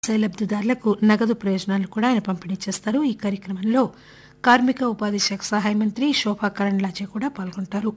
లబ్దిదారులకు నగదు ప్రయోజనాలు కూడా ఆయన పంపిణీ చేస్తారు. ఈ కార్యక్రమంలో కార్మిక ఉపాధి శాఖ సహాయ మంత్రి శోభా కరంద్లాజే కూడా పాల్గొంటారు.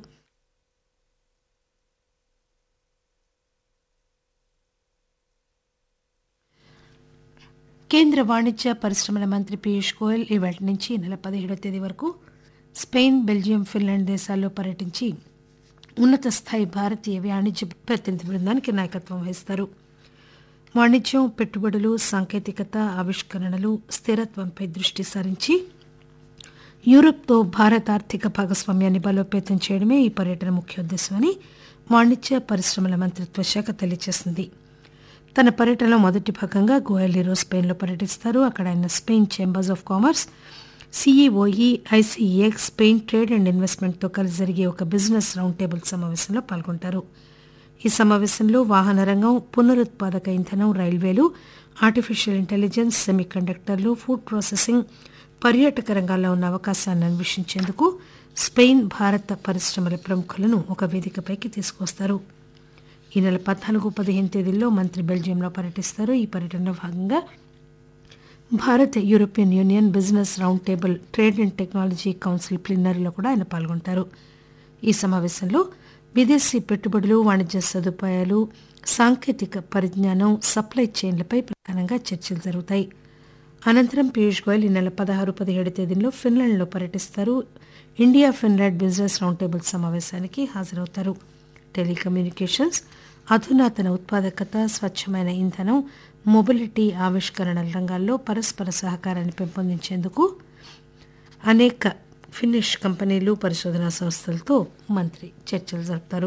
కేంద్ర వాణిజ్య పరిశ్రమల మంత్రి పీయూష్ గోయల్ ఇవాళ నుంచి ఈ నెల 17వ తేదీ వరకు స్పెయిన్, బెల్జియం, ఫిన్లాండ్ దేశాల్లో పర్యటించి ఉన్నత స్థాయి భారతీయ వాణిజ్య ప్రతినిధి బృందానికి నాయకత్వం వహిస్తారు. వాణిజ్యం, పెట్టుబడులు, సాంకేతికత, ఆవిష్కరణలు, స్థిరత్వంపై దృష్టి సారించి యూరప్తో భారత్ ఆర్థిక భాగస్వామ్యాన్ని బలోపేతం చేయడమే ఈ పర్యటన ముఖ్యోద్దేశమని వాణిజ్య పరిశ్రమల మంత్రిత్వ శాఖ తెలియజేసింది. తన పర్యటనలో మొదటి భాగంగా గోయల్ ఈరోజు స్పెయిన్లో పర్యటిస్తారు. అక్కడ ఆయన Spain chambers of commerce, CEOE, ICEX, Spain trade and ఇన్వెస్ట్మెంట్తో కలిసి జరిగే ఒక బిజినెస్ రౌండ్ టేబుల్ సమావేశంలో పాల్గొంటారు. ఈ సమావేశంలో వాహన రంగం, పునరుత్పాదక ఇంధనం, రైల్వేలు, ఆర్టిఫిషియల్ ఇంటెలిజెన్స్, సెమీ కండక్టర్లు, ఫుడ్ ప్రాసెసింగ్, పర్యాటక రంగాల్లో ఉన్న అవకాశాలను అన్వేషించేందుకు స్పెయిన్, భారత పరిశ్రమల ప్రముఖులను ఒక వేదికపైకి తీసుకువస్తారు. ఈ నెల 14, 15 తేదీల్లో మంత్రి బెల్జియంలో పర్యటిస్తారు. ఈ పర్యటనలో భాగంగా Bharat European union business round table trade and technology council ప్లీనరీలో కూడా ఆయన పాల్గొంటారు. ఈ సమావేశంలో విదేశీ పెట్టుబడులు, వాణిజ్య సదుపాయాలు, సాంకేతిక పరిజ్ఞానం, సప్లై చైన్లపై ప్రధానంగా చర్చలు జరుగుతాయి. అనంతరం పీయూష్ గోయల్ ఈ నెల 16, 17 తేదీల్లో ఫిన్లాండ్లో పర్యటిస్తారు. India Finland business round table సమావేశానికి హాజరవుతారు. టెలికమ్యూనికేషన్స్, అధునాతన ఉత్పాదకత, స్వచ్ఛమైన ఇంధనం, మొబిలిటీ, ఆవిష్కరణల రంగాల్లో పరస్పర సహకారాన్ని పెంపొందించేందుకు అనేక ఫిన్నిష్ కంపెనీలు, పరిశోధనా సంస్థలతో మంత్రి చర్చలు జరుపుతారు.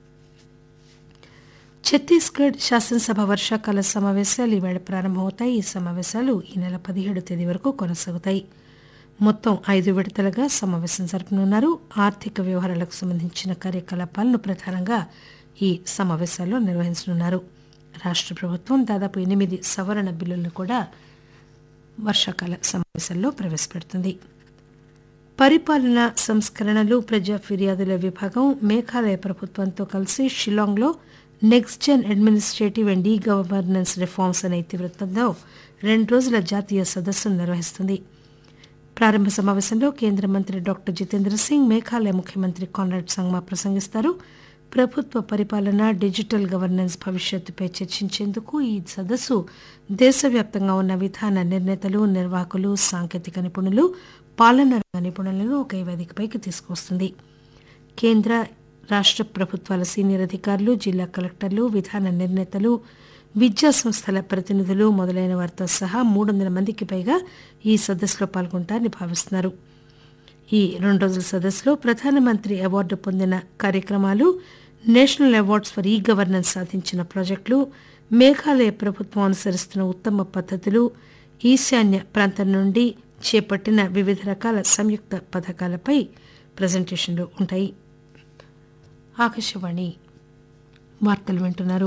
ఛత్తీస్గఢ్ శాసనసభ వర్షాకాల సమావేశాలు ఈవేళ ప్రారంభమవుతాయి. ఈ సమావేశాలు ఈ నెల 17వ తేదీ వరకు కొనసాగుతాయి. మొత్తం 5 విడతలుగా సమావేశం జరపనున్నారు. ఆర్థిక వ్యవహారాలకు సంబంధించిన కార్యకలాపాలను ప్రధానంగా ఈ సమావేశాల్లో నిర్వహించనున్నారు. రాష్ట ప్రభుత్వం దాదాపు 8 సవరణ బిల్లులను కూడా వర్షాకాల సమావేశాల్లో ప్రవేశపెడుతుంది. పరిపాలన సంస్కరణలు, ప్రజా ఫిర్యాదుల విభాగం మేఘాలయ ప్రభుత్వంతో కలిసి షిల్లాంగ్లో next gen administrative and e governance reforms అనే ఇతివృత్తంలో 2 రోజుల జాతీయ సదస్సును నిర్వహిస్తుంది. ప్రారంభ సమావేశంలో కేంద్ర మంత్రి డాక్టర్ జితేంద్ర సింగ్, మేఘాలయ ముఖ్యమంత్రి కాన్రాడ్ సంగ్మా ప్రసంగిస్తారు. ప్రభుత్వ పరిపాలన, డిజిటల్ గవర్నెన్స్ భవిష్యత్తుపై చర్చించేందుకు ఈ సదస్సు దేశవ్యాప్తంగా ఉన్న విధాన నిర్ణేతలు, నిర్వాహకులు, సాంకేతిక నిపుణులు, పాలనా రంగ నిపుణులను ఒకే వేదికపైకి తీసుకువస్తుంది. కేంద్ర, రాష్ట ప్రభుత్వాల సీనియర్ అధికారులు, జిల్లా కలెక్టర్లు, విధాన నిర్ణేతలు, విద్యా సంస్థల ప్రతినిధులు మొదలైన వారితో సహా 300 మందికి పైగా ఈ సదస్సులో పాల్గొంటారని భావిస్తున్నారు. ఈ 2 రోజుల సదస్సులో ప్రధానమంత్రి అవార్డు పొందిన కార్యక్రమాలు, national awards for e governance సాధించిన ప్రాజెక్టులు, మేఘాలయ ప్రభుత్వం అనుసరిస్తున్న ఉత్తమ పద్ధతులు, ఈశాన్య ప్రాంతం నుండి చేపట్టిన వివిధ రకాల సంయుక్త పథకాలపై ప్రజెంటేషన్లు ఉంటాయి. ఆకాశవాణి వార్తలు వింటున్నారు.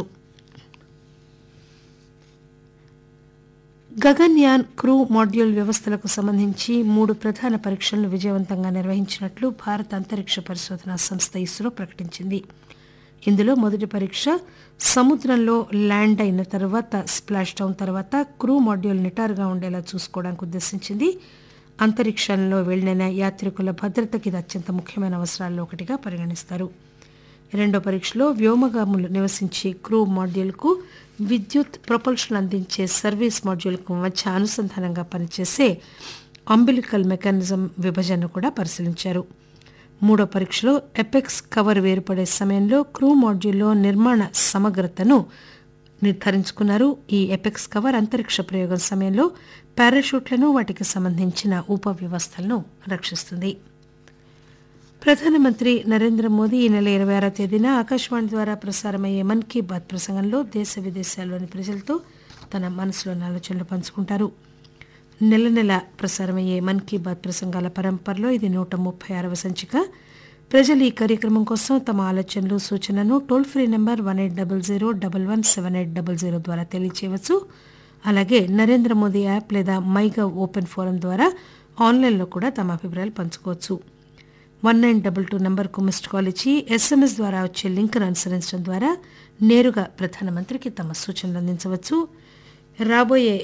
గగన్యాన్ క్రూ మాడ్యూల్ వ్యవస్థలకు సంబంధించి 3 ప్రధాన పరీక్షలను విజయవంతంగా నిర్వహించినట్లు భారత అంతరిక్ష పరిశోధనా సంస్థ ఇస్రో ప్రకటించింది. ఇందులో మొదటి పరీక్ష సముద్రంలో ల్యాండ్ అయిన తర్వాత, స్ప్లాష్ డౌన్ తర్వాత క్రూ మాడ్యూల్ నిటారుగా ఉండేలా చూసుకోవడానికి ఉద్దేశించింది. అంతరిక్షంలో వెళ్లిన యాత్రికుల భద్రతకి ఇది అత్యంత ముఖ్యమైన అవసరాల్లో ఒకటిగా పరిగణిస్తారు. రెండో పరీక్షలో వ్యోమగాములు నివసించే క్రూ మాడ్యూల్కు విద్యుత్ ప్రొపల్షన్ అందించే సర్వీస్ మాడ్యూల్కు మధ్య అనుసంధానంగా పనిచేసే అంబిలికల్ మెకానిజం విభజనను కూడా పరిశీలించారు. మూడో పరీక్షలో ఎపెక్స్ కవర్ వేరుపడే సమయంలో క్రూ మాడ్యూల్లో నిర్మాణ సమగ్రతను నిర్ధారించుకున్నారు. ఈ ఎపెక్స్ కవర్ అంతరిక్ష ప్రయోగం సమయంలో పారాషూట్లను, వాటికి సంబంధించిన ఉప వ్యవస్థలను రక్షిస్తుంది. ప్రధానమంత్రి నరేంద్ర మోదీ ఈ నెల 26వ తేదీన ఆకాశవాణి ద్వారా ప్రసారమయ్యే మన్ కీ బాత్ ప్రసంగంలో దేశ విదేశాల్లోని ప్రజలతో తన మనసులోని ఆలోచనలు పంచుకుంటారు. నెల ప్రసారమయ్యే మన్ కీ బాత్ ప్రసంగాల పరంపరలో ఇది 136వ సంచిక. ప్రజలు ఈ కార్యక్రమం కోసం తమ ఆలోచనలు, సూచనను టోల్ ఫ్రీ నంబర్ 1800117800 ద్వారా తెలియచేయవచ్చు. అలాగే నరేంద్ర మోదీ యాప్ లేదా మైగవ్ ఓపెన్ ఫోరం ద్వారా ఆన్లైన్లో కూడా తమ అభిప్రాయాలు పంచుకోవచ్చు. 1922 నంబర్కు మిస్డ్ కాల్ ఇచ్చి ఎస్ఎంఎస్ ద్వారా వచ్చే లింక్ను అనుసరించడం ద్వారా నేరుగా ప్రధానమంత్రికి తమ సూచనలు అందించవచ్చు. రాబోయే